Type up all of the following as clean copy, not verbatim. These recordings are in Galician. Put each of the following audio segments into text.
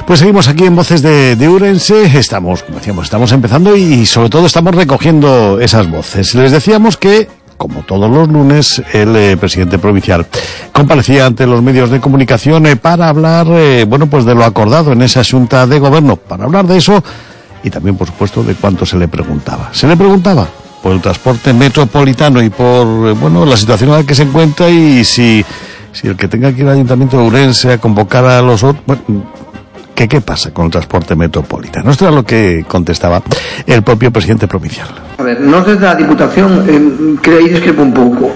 Pues seguimos aquí en Voces de Ourense. Estamos, como decíamos, estamos empezando y sobre todo estamos recogiendo esas voces. Les decíamos que, como todos los lunes, el presidente provincial comparecía ante los medios de comunicación para hablar, pues de lo acordado en esa Xunta de Gobierno, para hablar de eso y también, por supuesto, de cuánto se le preguntaba. Se le preguntaba por el transporte metropolitano y por, la situación en la que se encuentra y si el que tenga que ir al Ayuntamiento de Ourense a convocar a los otros... ¿Qué pasa con el transporte metropolitano? Esto era lo que contestaba el propio presidente provincial. A ver, nos desde a Diputación que aí discrepo un pouco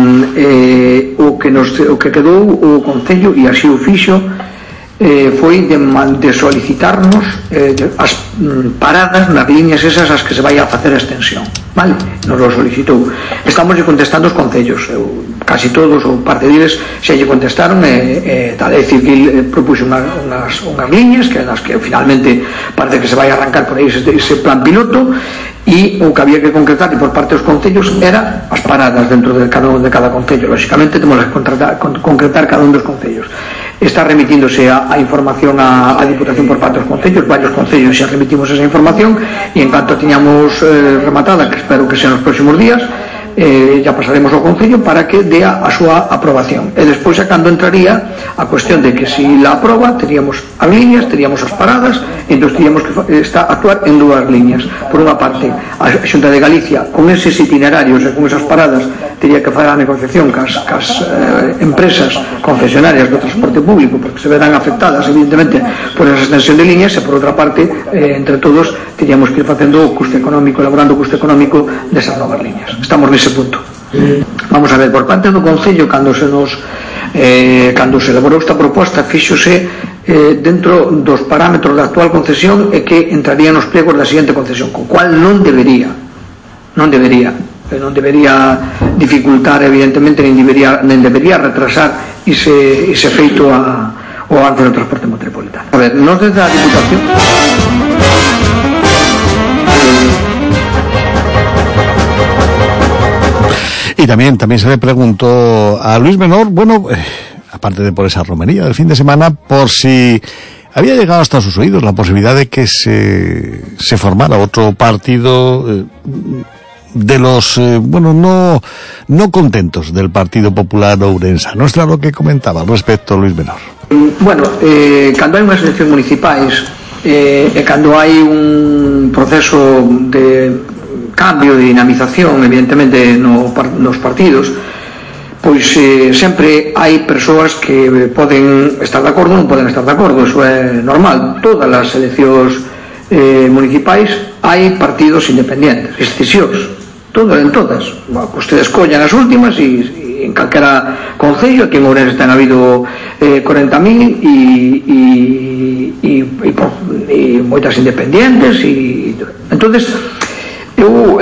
o que quedou o Concello e así o fixo foi de solicitarnos as paradas nas liñas esas as que se vai a facer a extensión, vale? Nos lo solicitou. Estamos contestando os concellos, casi todos ou parte deles xa lle contestaron tal, é dicir que propuxo unhas liñas que nas que finalmente parece que se vai a arrancar por aí ese plan piloto, e o que había que concretar por parte dos concellos era as paradas dentro de cada concello. Lógicamente temos que concretar cada un dos concellos. Está remitíndose a información a Diputación por parte dos concellos, varios concellos xa remitimos esa información, e en canto tiñamos rematada, que espero que sean os próximos días, ya pasaremos ao Concello para que dé a súa aprobación, e despois a cando entraría a cuestión de que se la aproba teríamos as liñas, teríamos as paradas, e entón teríamos que actuar en dúas liñas. Por unha parte, a Xunta de Galicia con eses itinerarios e con esas paradas tería que fazer a negociación cas empresas concesionarias do transporte público, porque se verán afectadas evidentemente por esa extensión de líneas, e por outra parte entre todos teríamos que ir facendo o custo económico, elaborando o custo económico desas novas líneas. Estamos nese punto. Vamos a ver, por parte do Concello, cando se elaborou esta proposta, fíxose dentro dos parámetros da actual concesión e que entraría nos pliegos da seguinte concesión, co cual non debería dificultar evidentemente, nen debería retrasar ese feito ao avance do transporte metropolitano. A ver, nos desde a Diputación y también se le preguntó a Luis Menor, aparte de por esa romería del fin de semana, por si había llegado hasta sus oídos la posibilidad de que se formara otro partido de los no contentos del Partido Popular Ourensano. Esto era lo que comentaba al respecto Luis Menor. Cando hai unhas eleccións municipais e cando hai un proceso de cambio de dinamización evidentemente nos partidos, pois sempre hai persoas que poden estar de acordo ou non poden estar de acordo. Eso é normal. Todas as eleccións municipais hai partidos independientes, escisións, en todas. Ustedes collan as últimas e en calquera concello, aquí en Ourense ten habido 40.000 e moitas independientes, e entonces eu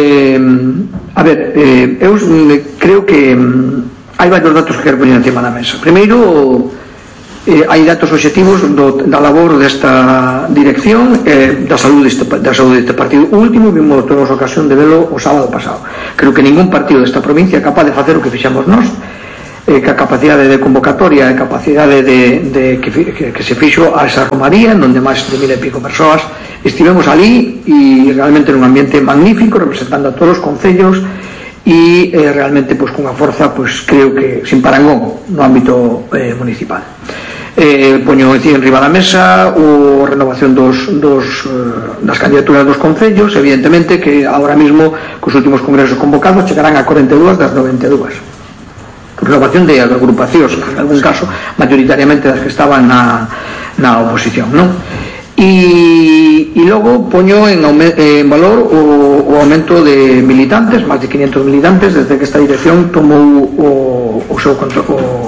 creo que hai varios datos que quero poñer encima da mesa. Primeiro, hai datos obxectivos da labor desta dirección da saúde deste partido. O último vimos todos a ocasión de velo o sábado pasado. Creo que ningún partido desta provincia é capaz de facer o que fixamos nós, que a capacidade de convocatoria, a capacidade que se fixo a esa romaría, en donde máis de 1.000 e pico persoas estivemos ali, e realmente nun ambiente magnífico, representando a todos os concellos, e realmente cunha forza, creo que sin parangón no ámbito municipal. Poño en riba da mesa a renovación das candidaturas dos concellos, evidentemente que ahora mismo cos últimos congresos convocados chegarán a 42 das 92. Renovación de agrupacións, en algún caso mayoritariamente das que estaban na oposición, non? E logo poño en valor o aumento de militantes, máis de 500 militantes desde que esta dirección tomou o seu control,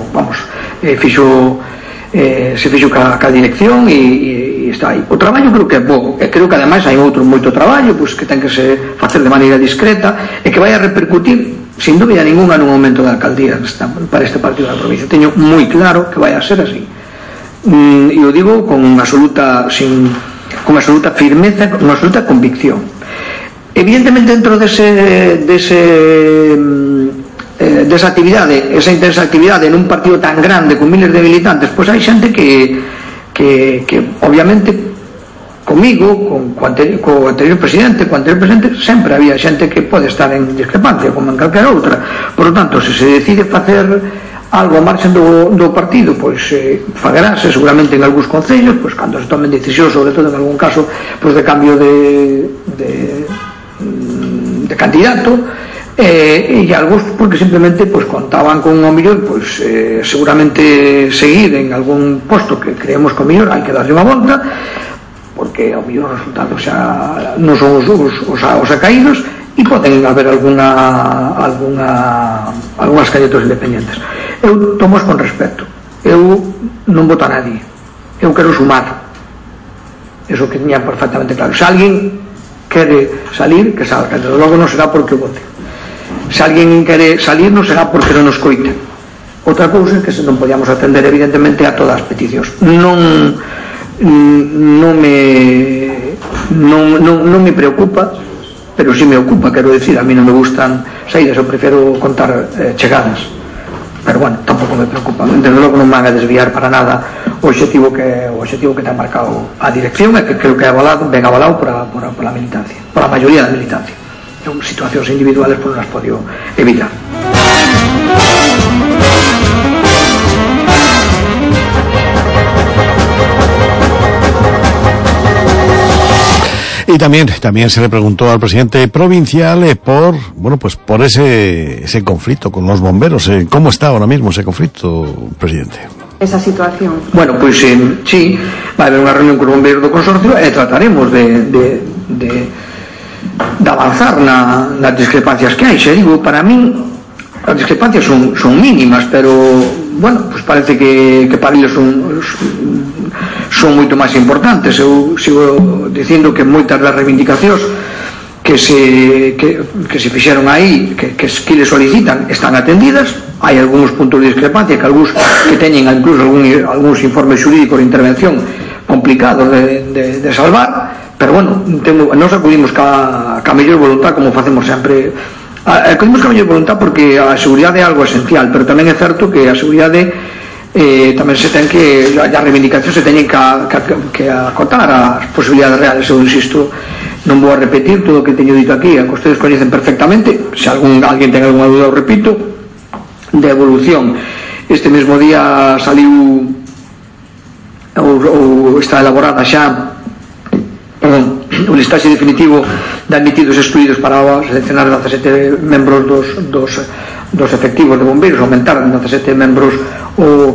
se fixo ca dirección, e está aí. O traballo creo que é bo, e creo que ademais hai moito traballo que ten que se facer de maneira discreta e que vai a repercutir sin dúbida ninguna nun aumento da alcaldía para este partido da provincia. Teño moi claro que vai a ser así, e o digo con absoluta firmeza, con absoluta convicción. Evidentemente dentro desa actividade, esa intensa actividade nun partido tan grande con miles de militantes, pois hai xente que obviamente comigo, co anterior presidente sempre había xente que pode estar en discrepancia como en calquera outra. Por lo tanto, se se decide facer algo a marxen do partido, pois fagarase seguramente en algúns concellos, pois cando se tomen decisións, sobre todo en algún caso pois de cambio de candidato, e algúns porque simplemente pois contaban con o mellor pois seguramente seguir en algún posto que creemos que o mellor hai que darlle unha volta, porque ao mellor os resultados xa non son os acaídos, e poden haber algunhas candidatos independentes. Eu tomo con respeto, eu non voto a nadie, eu quero sumar, eso que teña perfectamente claro. Se alguén quere salir, que salga, desde logo non será porque vote. Se alguén quere salir, non será porque non nos coite. Outra cousa é que non podíamos atender evidentemente a todas as peticións. Non me preocupa, pero sí me ocupa, quero decir, a mí non me gustan saídas, eu prefiro contar chegadas, pero bueno, tampouco me preocupa, desde logo non me van a desviar para nada o objetivo que ten marcado a dirección, e que creo que ben avalado por a militancia, por a maioría da militancia. Son situacións individuales por non as podo evitar. Y también se le preguntó al presidente provincial por ese conflicto con los bomberos. ¿Cómo está ahora mismo ese conflicto, presidente? Esa situación. Bueno, pois sí, vai haber unha reunión con os bombeiros do consorcio e trataremos de avanzar nas discrepancias que hai. Xa digo, para min as discrepancias son mínimas, pero bueno, pues parece que para eles son moito máis importantes. Eu sigo dicindo que moitas das reivindicacións que se fixeron aí, que les solicitan, están atendidas. Hai algúns puntos de discrepancia que algúns que teñen incluso algúns informes xurídicos de intervención complicados de salvar, pero bueno, nos acudimos ca mellor voluntad, como facemos sempre. Acudimos ca mellor voluntad porque a seguridade é algo esencial, pero tamén é certo que a seguridade tamén se ten que, a reivindicación se teñen que acotar as posibilidades reales. Eu insisto, non vou a repetir todo o que teño dito aquí, a que ustedes coñecen perfectamente. Se alguén ten algunha dúda, o repito, de evolución. Este mesmo día saliu ou está elaborada xa o listaxe definitivo de admitidos e excluídos para seleccionar 17 membros dos efectivos de bombeiros, aumentar en 17 membros o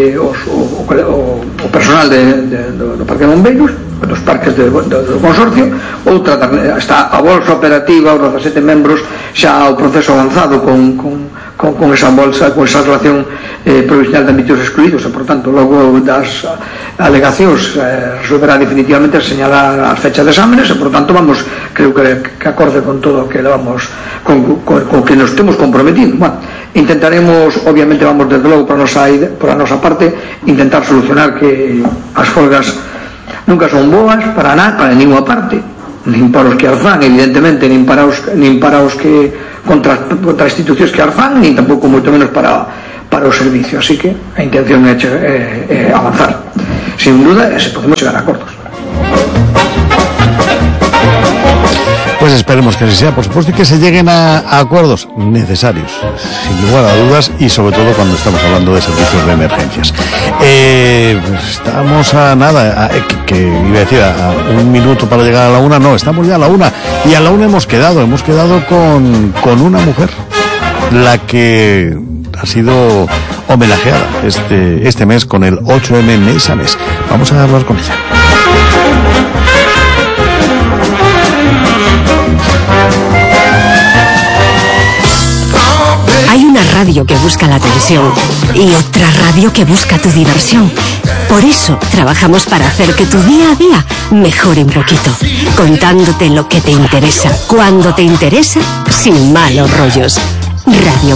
personal do parque de bombeiros, dos parques do consorcio. Outra está a bolsa operativa, os 17 membros, xa o proceso avanzado con esa bolsa, con esa relación provisional de admitidos excluídos, e por tanto logo das alegacións resolverá definitivamente señalar as fechas de exámenes, e por tanto vamos, creo que acorde con todo o que levamos, con que nos temos comprometido. Bueno, intentaremos, obviamente vamos desde logo por a nosa parte, intentar solucionar que as folgas nunca son boas para ninguna parte, nin para os que as fan, evidentemente, nin para os que contra institucións que as fan, nin tampouco moito menos para o servicio. Así que a intención é avanzar, sin duda, se podemos chegar a acordos. Pues esperemos que así sea, por supuesto, y que se lleguen a acuerdos necesarios, sin lugar a dudas, y sobre todo cuando estamos hablando de servicios de emergencias. Estamos a nada, que iba a decir, a un minuto para llegar a la una. No, estamos ya a la una, y a la una hemos quedado con una mujer, la que ha sido homenajeada este mes con el 8M mes a mes. Vamos a hablar con ella. Hay una radio que busca la atención y otra radio que busca tu diversión. Por eso trabajamos para hacer que tu día a día mejore un poquito, contándote lo que te interesa, cuando te interesa, sin malos rollos. Radio